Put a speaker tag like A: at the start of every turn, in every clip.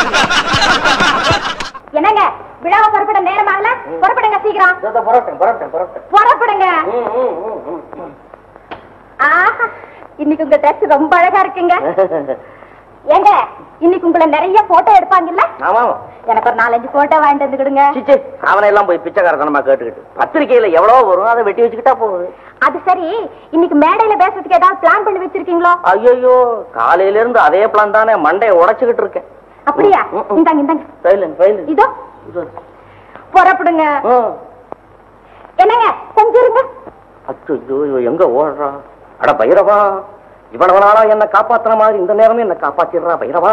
A: என்னங்க விழாவை புறப்பட நேரமாகல, புறப்படுங்க சீக்கிரம். புறப்படுங்க. ஆஹா, இன்னைக்கு உங்க ட்ரெஸ் ரொம்ப அழகா இருக்குங்க. ஏங்க இன்னைக்கு உங்களை நிறைய போட்டோ எடுப்பாங்கல்ல? எனக்கு ஒரு 4-5 போட்டோ வாங்கிட்டு வந்துடுங்க.
B: அவனை எல்லாம் போய் பிச்சைக்காரத்தனமா கேட்டுக்கிட்டு பத்திரிகையில எவ்வளவு வரும், அதை வெட்டி வச்சுக்கிட்டா போகுது.
A: அது சரி, இன்னைக்கு மேடையில பேசுறதுக்கு ஏதாவது பிளான் பண்ணி வச்சிருக்கீங்களோ?
B: ஐயோ, காலையில இருந்து அதே பிளான் தானே, மண்டையை உடைச்சுக்கிட்டு இருக்கேன்.
A: அப்படியா? இந்தாங்க இதோ புறப்படுங்க. என்னங்க கொஞ்சம் இருங்க.
B: அச்சோ, எங்க ஓடுறா? அட பைரவா, இவ்வளவு நாளா என்ன காப்பாத்துற மாதிரி இந்த நேரமே என்ன காப்பாத்திடுறா பைரவா.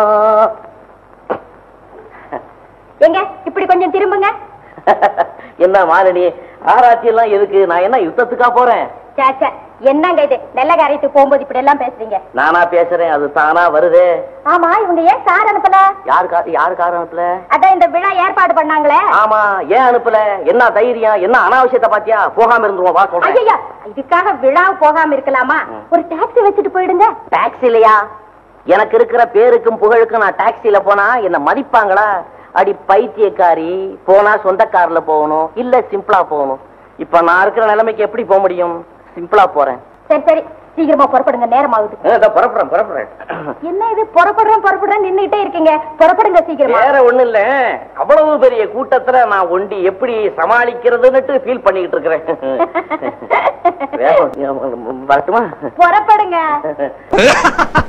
A: எங்க இப்படி கொஞ்சம் திரும்புங்க.
B: என்ன மாலினி, ஆராய்ச்சி எல்லாம் எதுக்கு? நான் என்ன யுத்தத்துக்கா போறேன்?
A: சாச்சா, என்னங்க இது? நல்ல காரியத்துக்கு போகும்போது இப்படி எல்லாம் பேசுறீங்க.
B: நானா பேசுறேன், அது தானா வருதே.
A: ஆமா, இவங்க ஏன் கார் அனுப்பல?
B: யாரு கார் அனுப்பல?
A: அதான் இந்த விழா ஏற்பாடு பண்ணாங்களே.
B: ஆமா, ஏன் அனுப்பல? என்ன தைரியம்? என்ன அனாவசியத்தை பாத்தியா? போகாம இருந்துருவோம், வா சொல்றேன்.
A: ஐயா, இதுக்காக விழா போகாம இருக்கலாமா? ஒரு டாக்ஸி வச்சுட்டு போயிடுங்க.
B: டாக்ஸி இல்லையா? எனக்கு இருக்கிற பேருக்கும் புகழுக்கும் நான் டாக்ஸில போனா என்ன மதிப்பாங்களா? அடி பைத்தியக்காரி, போனா சொந்த கார்ல போகணும், இல்ல சிம்பிளா போகணும். இப்ப நான் இருக்கிற நிலைமைக்கு எப்படி போக முடியும்? சிம்பிளா போறேன்.
A: சரி சரி, சீக்கிரமா புறப்படுங்க, நேரம் ஆகுது.
B: புறப்படுறேன்.
A: என்ன இது புறப்படுறேன் நின்னுட்டே இருக்கீங்க? புறப்படுங்க சீக்கிரமா.
B: வேற ஒண்ணு இல்ல, அவ்வளவு பெரிய கூட்டத்துல நான் ஒண்டி எப்படி சமாளிக்கிறதுன்னு ஃபீல் பண்ணிக்கிட்டு இருக்கிறேன். வரட்டுமா?
A: புறப்படுங்க.